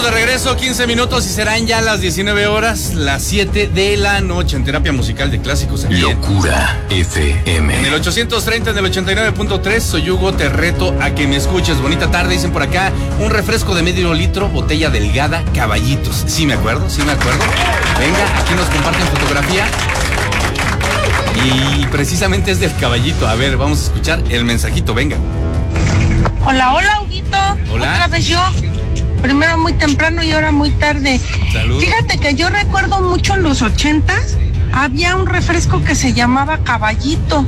de regreso, 15 minutos y serán ya las 19 horas, las 7 de la noche en Terapia Musical de Clásicos. Aquí Locura FM. En el 830, en el 89.3, soy Hugo, te reto a que me escuches. Bonita tarde, dicen por acá, un refresco de medio litro, botella delgada, Caballitos. Sí me acuerdo. Venga, aquí nos comparten fotografía. Y precisamente es del Caballito. A ver, vamos a escuchar el mensajito, venga. Hola, Huguito. Hola. Otra vez yo. Primero muy temprano y ahora muy tarde. Salud. Fíjate que yo recuerdo mucho en los 80s, había un refresco que se llamaba Caballito.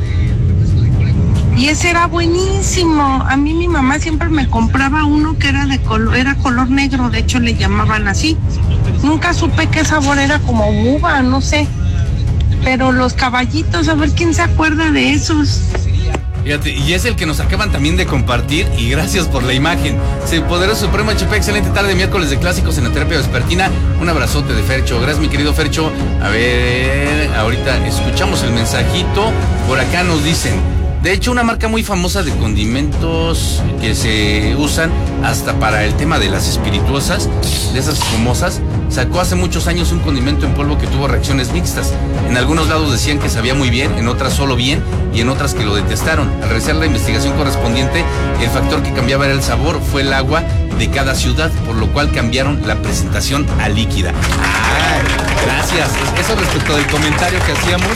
Y ese era buenísimo. A mí mi mamá siempre me compraba uno que era color negro, de hecho le llamaban así. Nunca supe qué sabor era, como uva, no sé. Pero los Caballitos, a ver quién se acuerda de esos. Fíjate, y es el que nos acaban también de compartir, y gracias por la imagen. Poderoso Supremo HP, excelente tarde, miércoles de clásicos en la terapia vespertina. Un abrazote de Fercho, gracias mi querido Fercho. A ver, ahorita escuchamos el mensajito. Por acá nos dicen, de hecho una marca muy famosa de condimentos que se usan hasta para el tema de las espirituosas, de esas famosas, sacó hace muchos años un condimento en polvo que tuvo reacciones mixtas. En algunos lados decían que sabía muy bien, en otras solo bien y en otras que lo detestaron. Al realizar la investigación correspondiente, el factor que cambiaba era el sabor, fue el agua de cada ciudad, por lo cual cambiaron la presentación a líquida. Gracias. Eso respecto del comentario que hacíamos,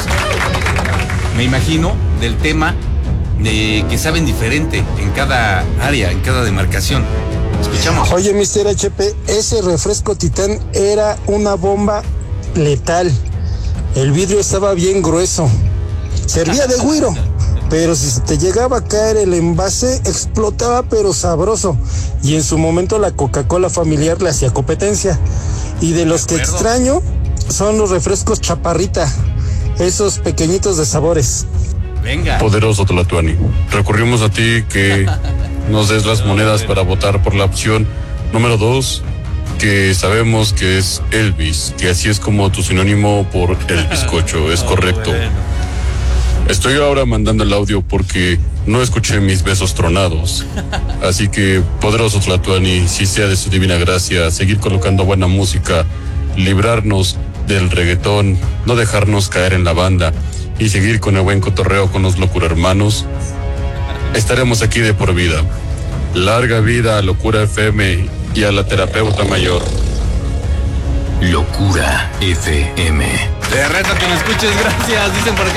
me imagino, del tema de que saben diferente en cada área, en cada demarcación. Escuchamos. Oye, Mr. HP, ese refresco Titán era una bomba letal. El vidrio estaba bien grueso. Servía de güiro, pero si se te llegaba a caer el envase, explotaba pero sabroso. Y en su momento la Coca-Cola familiar le hacía competencia. Y de los que extraño son los refrescos Chaparrita, esos pequeñitos de sabores. Venga. Poderoso Tlatuani, recurrimos a ti que nos des las monedas para votar por la opción número 2, que sabemos que es Elvis, que así es como tu sinónimo por el bizcocho, es correcto. Estoy ahora mandando el audio porque no escuché mis besos tronados. Así que, poderoso Tlatuani, si sea de su divina gracia, seguir colocando buena música, librarnos del reggaetón, no dejarnos caer en la banda y seguir con el buen cotorreo con los Locura Hermanos, estaremos aquí de por vida. Larga vida a Locura FM y a la terapeuta mayor. Locura FM. Te reto que me escuches, gracias. Dicen por acá.